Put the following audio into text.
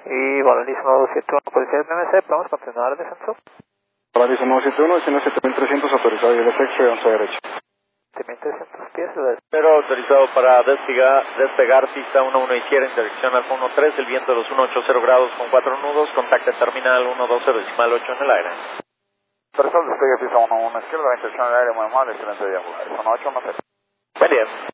Y Volaris 971, policía de PMC, ¿podemos continuar el descenso? Volaris 971, destino 7300, autorizado y el efecto 11 derecha. 7300 pies, Pero autorizado para despegar pista 11 izquierda en dirección Alfa 13, el viento de los 180 grados con 4 nudos, contacta terminal 120.8 en el aire. Personal despegue pista 11 izquierda, la intención del aire muy mal, excelente día, Volaris 1810. Buen día.